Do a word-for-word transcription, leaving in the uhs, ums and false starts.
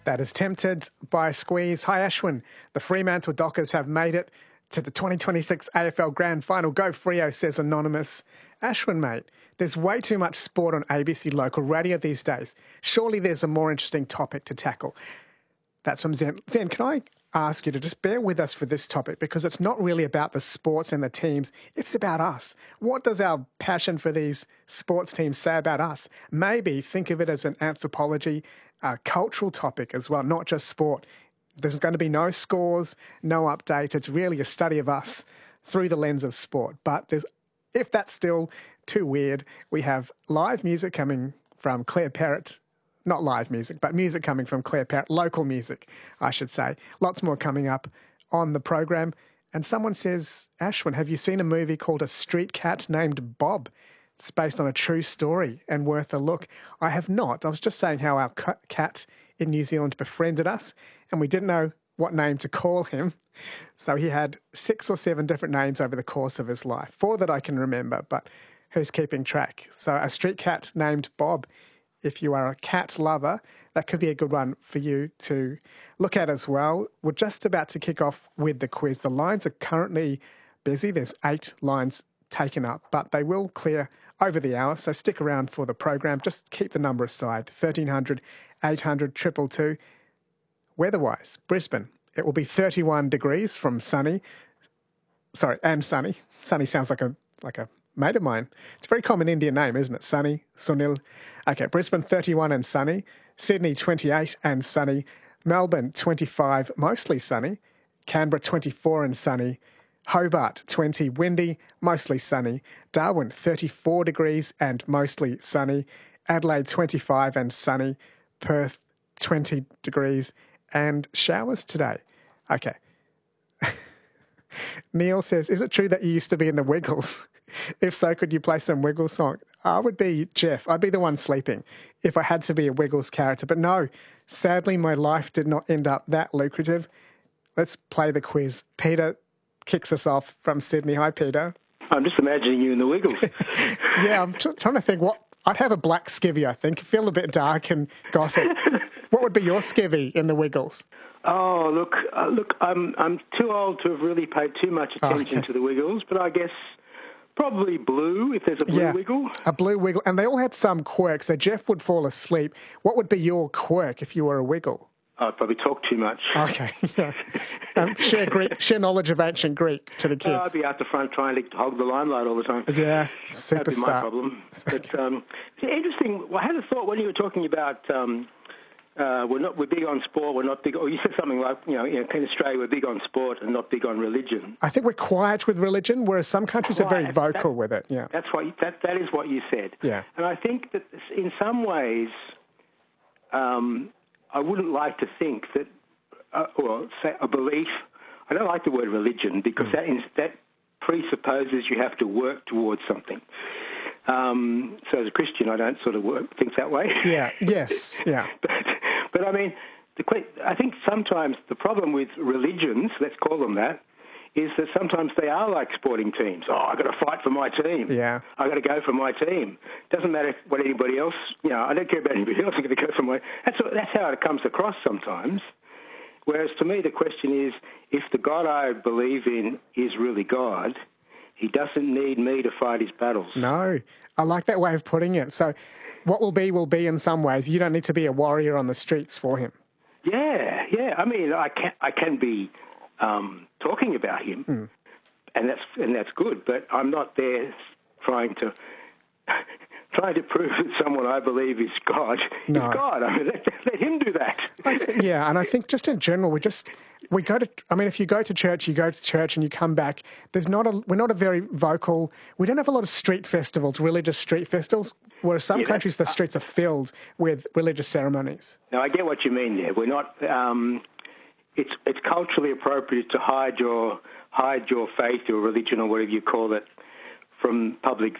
That is Tempted by Squeeze. Hi, Ashwin. The Fremantle Dockers have made it to the twenty twenty-six A F L Grand Final. Go Freo, says Anonymous. Ashwin, mate, there's way too much sport on A B C local radio these days. Surely there's a more interesting topic to tackle. That's from Zen. Zen, can I ask you to just bear with us for this topic, because it's not really about the sports and the teams. It's about us. What does our passion for these sports teams say about us? Maybe think of it as an anthropology, a cultural topic as well, not just sport. There's going to be no scores, no updates. It's really a study of us through the lens of sport. But there's, if that's still too weird, we have live music coming from Claire Parrott. Not live music, but music coming from Claire Parrott. Local music, I should say. Lots more coming up on the program. And someone says, Ashwin, have you seen a movie called A Street Cat Named Bob? It's based on a true story and worth a look. I have not. I was just saying how our cat in New Zealand befriended us, and we didn't know what name to call him. So he had six or seven different names over the course of his life. Four that I can remember, but who's keeping track? So A Street Cat Named Bob. If you are a cat lover, that could be a good one for you to look at as well. We're just about to kick off with the quiz. The lines are currently busy. There's eight lines taken up, but they will clear over the hour, so stick around for the program. Just keep the number aside, thirteen hundred, eight hundred, two two two. Weather-wise, Brisbane, it will be thirty-one degrees from sunny. Sorry, and sunny. Sunny sounds like a like a mate of mine. It's a very common Indian name, isn't it? Sunny, Sunil. Okay, Brisbane thirty-one and sunny. Sydney twenty-eight and sunny. Melbourne twenty-five, mostly sunny. Canberra twenty-four and sunny. Hobart twenty, windy, mostly sunny. Darwin thirty-four degrees and mostly sunny. Adelaide twenty-five and sunny. Perth twenty degrees and showers today. Okay. Neil says, is it true that you used to be in the Wiggles? If so, could you play some Wiggles song? I would be Jeff. I'd be the one sleeping if I had to be a Wiggles character. But no, sadly, my life did not end up that lucrative. Let's play the quiz. Peter kicks us off from Sydney. Hi, Peter. I'm just imagining you in the Wiggles. Yeah, I'm just trying to think what... I'd have a black skivvy, I think. Feel a bit dark and gothic. What would be your skivvy in the Wiggles? Oh, look, uh, look, I'm I'm too old to have really paid too much attention okay. to the Wiggles, but I guess probably blue, if there's a blue yeah, wiggle. A blue wiggle. And they all had some quirks. So Jeff would fall asleep. What would be your quirk if you were a wiggle? I'd probably talk too much. Okay. Yeah. Um, share Greek, share knowledge of ancient Greek to the kids. Uh, I'd be out the front trying to hog the limelight all the time. Yeah, superstar. That'd be my problem. But um, it's interesting. I had a thought when you were talking about um, uh, we're not we're big on sport. We're not big. Or you said something like you know, you know in Australia we're big on sport and not big on religion. I think we're quiet with religion, whereas some countries quiet. are very vocal that, with it. Yeah, that's what you, that that is what you said. Yeah, and I think that in some ways, um, I wouldn't like to think that. Uh, or say a belief. I don't like the word religion because mm. that is, that presupposes you have to work towards something. Um, so as a Christian, I don't sort of work, think that way. Yeah. Yes. Yeah. but, but I mean, the, I think sometimes the problem with religions, let's call them that, is that sometimes they are like sporting teams. Oh, I've got to fight for my team. Yeah. I've got to go for my team. Doesn't matter what anybody else, you know, I don't care about anybody else. I've got to go for my... That's, that's how it comes across sometimes. Whereas to me, the question is, if the God I believe in is really God, he doesn't need me to fight his battles. No, I like that way of putting it. So what will be, will be in some ways. You don't need to be a warrior on the streets for him. Yeah, yeah. I mean, I can, I can be um, talking about him, mm. and that's and that's good, but I'm not there trying to... trying to prove that someone I believe is God no. is God. I mean, let, let him do that. I think, yeah, and I think just in general, we just we go to. I mean, if you go to church, you go to church, and you come back. There's not a. We're not a very vocal. We don't have a lot of street festivals, religious street festivals. Whereas some yeah, countries, the streets are filled with religious ceremonies. No, I get what you mean there. We're not. Um, it's it's culturally appropriate to hide your hide your faith or religion or whatever you call it from public